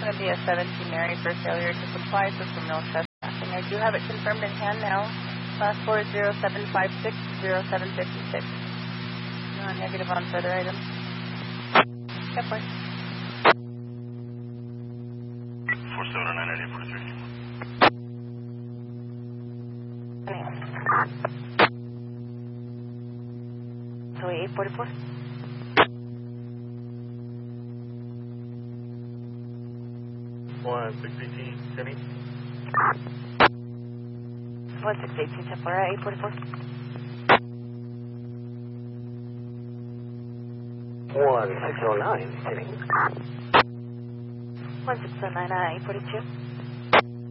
going to be a 17 Mary for failure to comply, system no trespassing. I do have it confirmed in hand now. Last 407560756. No, negative on further items. Step one. 4799843. So 844. 1618, 1618, Sephora, 844. 1609, 1609, 842.